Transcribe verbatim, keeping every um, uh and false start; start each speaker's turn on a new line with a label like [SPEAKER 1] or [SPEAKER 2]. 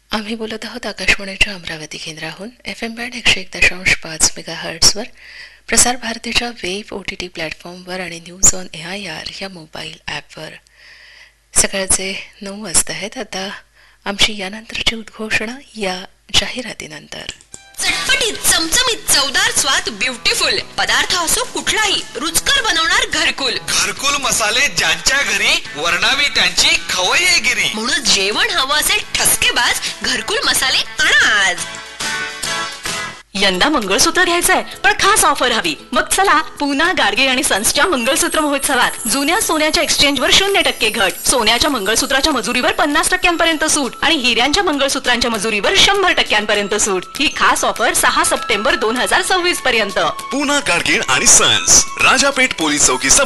[SPEAKER 1] आम्ही बोलत आहोत आकाशवाणीच्या अमरावती केंद्राहून एफ एम बँड एकशे एक दशांश पाच मेगा हर्ट्सवर, प्रसार भारतीच्या वेव्ह ओ टी टी प्लॅटफॉर्मवर आणि news on A I R या मोबाईल ॲपवर. सकाळचे नऊ वाजता आहेत. आता आमची यानंतरची उद्घोषणा या जाहिरातीनंतर.
[SPEAKER 2] चटपटीत चमचमीत चवदार स्वाद ब्युटिफुल पदार्थ असो कुठलाही रुचकर बनवणार घरकुल.
[SPEAKER 3] घरकुल मसाले ज्यांच्या घरी वर्णावी त्यांची खवय्येगिरी.
[SPEAKER 2] म्हणून जेवण हवं असेल ठसकेबाज घरकुल मसाले आणा आज.
[SPEAKER 4] यंदा मंगळसूत्र घ्यायचंय पण खास ऑफर हवी. मग चला पूना गाडगे आणि सन्सच्या मंगळसूत्र महोत्सवात. जुन्या सोन्याच्या एक्सचेंजवर शून्य टक्के घट, सोन्याच्या मंगळसूत्राच्या मजुरीवर पन्नास टक्क्यांपर्यंत सूट आणि हिऱ्यांच्या मंगळसूत्रांच्या मजुरीवर शंभर टक्क्यांपर्यंत सूट. ही खास ऑफर सहा सप्टेंबर दोन हजार सव्वीस पर्यंत.
[SPEAKER 5] पूना गाडगे आणि सन्स, राजापेठ पोलीस चौकी.